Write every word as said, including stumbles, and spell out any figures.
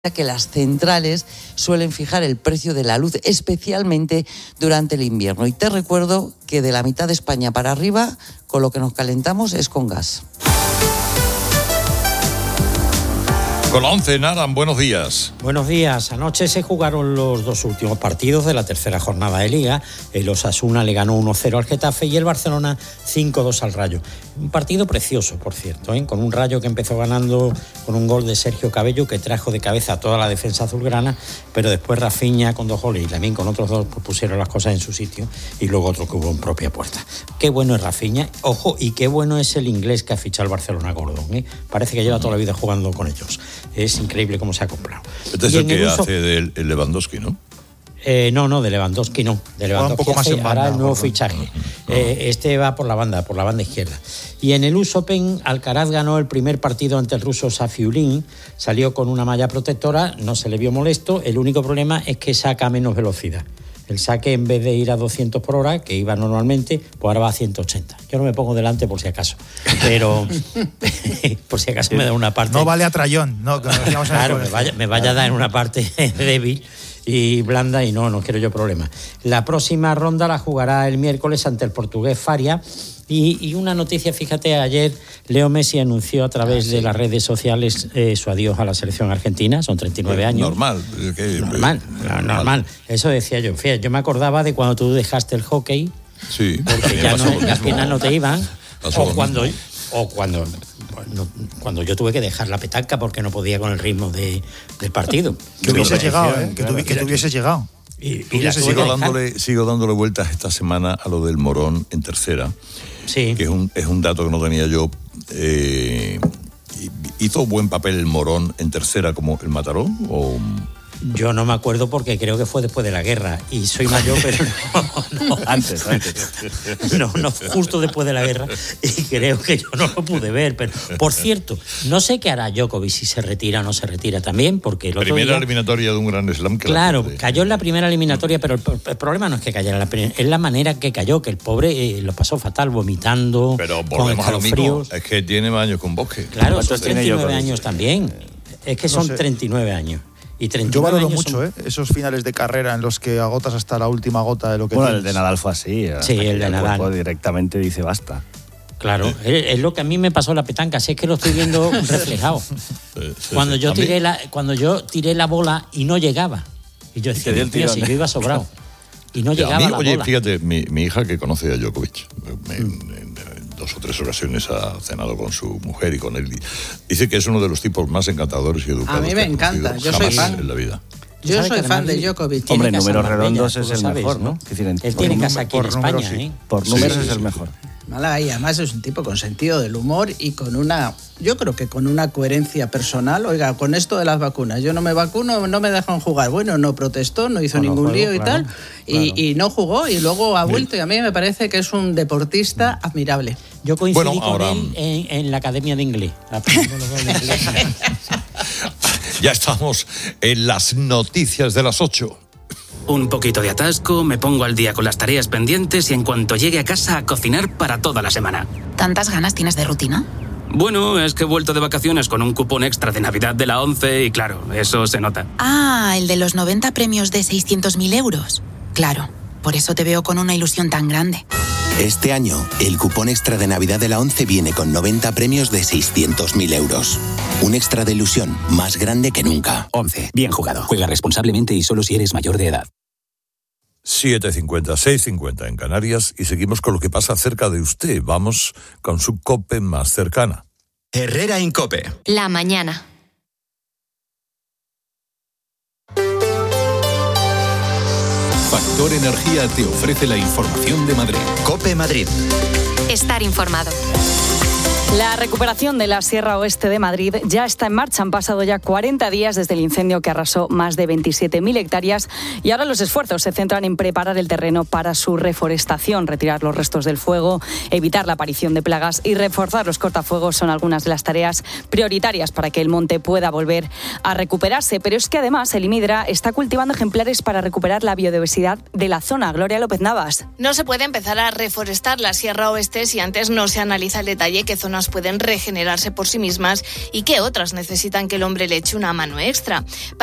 que las centrales suelen fijar el precio de la luz, especialmente durante el invierno. Y te recuerdo que de la mitad de España para arriba, con lo que nos calentamos es con gas. Con la once, Naran, buenos días. Buenos días. Anoche se jugaron los dos últimos partidos de la tercera jornada de Liga. El Osasuna le ganó uno cero al Getafe y el Barcelona cinco dos al Rayo. Un partido precioso, por cierto, ¿eh? Con un Rayo que empezó ganando con un gol de Sergio Cabello que trajo de cabeza a toda la defensa azulgrana, pero después Rafinha con dos goles y Lamine con otros dos pusieron las cosas en su sitio y luego otro que hubo en propia puerta. Qué bueno es Rafinha. Ojo, y qué bueno es el inglés que ha fichado el Barcelona, Gordon, ¿eh? Parece que lleva toda la vida jugando con ellos. Es increíble cómo se ha comprado. Este es el que el uso... hace del el Lewandowski, ¿no? Eh, no, no, de Lewandowski no. De Lewandowski un poco más en banda, hará el nuevo fichaje. No, no. Eh, este va por la banda, por la banda izquierda. Y en el U S Open, Alcaraz ganó el primer partido ante el ruso Safiullin. Salió con una malla protectora, no se le vio molesto. El único problema es que saca a menos velocidad. El saque, en vez de ir a doscientos por hora, que iba normalmente, pues ahora va a ciento ochenta. Yo no me pongo delante por si acaso, pero por si acaso me da una parte... No vale a trayón, no. Claro, me vaya, me vaya a dar en una parte débil y blanda y no, no quiero yo problemas. La próxima ronda la jugará el miércoles ante el portugués Faria. Y, y una noticia, fíjate, ayer Leo Messi anunció a través ah, sí. de las redes sociales eh, su adiós a la selección argentina, son treinta y nueve años. Normal. ¿Qué? Normal, normal, normal. Eso decía yo. Fíjate, yo me acordaba de cuando tú dejaste el hockey, sí, porque ya no, las piernas no te iban, o cuando, o cuando, no, cuando yo tuve que dejar la petanca porque no podía con el ritmo de, del partido. Que hubieses llegado, ¿eh? Que, tuvi, que tú hubieses llegado. Y, y la sigo, dándole, sigo dándole vueltas esta semana a lo del Morón en tercera, sí. que es un, es un dato que no tenía yo. Eh, ¿Hizo buen papel el Morón en tercera como el Mataró? O... Yo no me acuerdo porque creo que fue después de la guerra y soy mayor, pero no, no. Antes, antes. No, no, justo después de la guerra y creo que yo no lo pude ver. Pero, por cierto, no sé qué hará Djokovic si se retira o no se retira también, porque el otro Primera día, eliminatoria de un Grand Slam. Que claro, cayó en la primera eliminatoria, pero el, el problema no es que cayera en la primera, es la manera que cayó, que el pobre eh, lo pasó fatal, vomitando, pero volvemos a lo mismo, es que tiene más años con Bosque. Claro, son treinta y nueve años también. Es que son no sé. treinta y nueve años. Yo valoro mucho son... ¿eh? esos finales de carrera en los que agotas hasta la última gota de lo que bueno, tienes. El de Nadal fue así. Sí, el de Nadal. El directamente dice basta. Claro, es, es lo que a mí me pasó la petanca, si es que lo estoy viendo reflejado. Sí, sí, cuando, sí. Yo tiré la, cuando yo tiré la bola y no llegaba. Y yo decía, tío, si yo iba sobrado. Y no llegaba a mí, la oye, bola. Fíjate, mi, mi hija que conoce a Djokovic, me, mm. en, en dos o tres ocasiones ha cenado con su mujer y con él. Dice que es uno de los tipos más encantadores y educados. A mí me encanta, yo soy fan. En la vida. Yo soy fan de Djokovic. Hombre, en números redondos es el sabes, mejor, ¿no? Es decir, él tiene casa aquí en España, números, ¿eh? Por números sí, sí, es el sí. mejor. Málaga, y además es un tipo con sentido del humor y con una, yo creo que con una coherencia personal. Oiga, con esto de las vacunas, yo no me vacuno, no me dejan jugar. Bueno, no protestó, no hizo no, ningún no juego, lío y claro, tal, claro. Y, y no jugó y luego ha vuelto. Y a mí me parece que es un deportista admirable. Yo coincidí bueno, ahora... con él en, en la Academia de Inglés. Ya estamos en las noticias de las ocho. Un poquito de atasco, me pongo al día con las tareas pendientes y en cuanto llegue a casa a cocinar para toda la semana. ¿Tantas ganas tienes de rutina? Bueno, es que he vuelto de vacaciones con un cupón extra de Navidad de la once y claro, eso se nota. Ah, el de los noventa premios de seiscientos mil euros. Claro, por eso te veo con una ilusión tan grande. Este año, el cupón extra de Navidad de la once viene con noventa premios de seiscientos mil euros. Un extra de ilusión más grande que nunca. once. Bien jugado. Juega responsablemente y solo si eres mayor de edad. siete cincuenta, seis cincuenta en Canarias y seguimos con lo que pasa cerca de usted. Vamos con su COPE más cercana. Herrera Incope. La mañana. Factor Energía te ofrece la información de Madrid. COPE Madrid. Estar informado. La recuperación de la Sierra Oeste de Madrid ya está en marcha. Han pasado ya cuarenta días desde el incendio que arrasó más de veintisiete mil hectáreas y ahora los esfuerzos se centran en preparar el terreno para su reforestación, retirar los restos del fuego, evitar la aparición de plagas y reforzar los cortafuegos son algunas de las tareas prioritarias para que el monte pueda volver a recuperarse. Pero es que además el IMIDRA está cultivando ejemplares para recuperar la biodiversidad de la zona. Gloria López Navas. No se puede empezar a reforestar la Sierra Oeste si antes no se analiza el detalle qué zonas algunas pueden regenerarse por sí mismas y que otras necesitan que el hombre le eche una mano extra.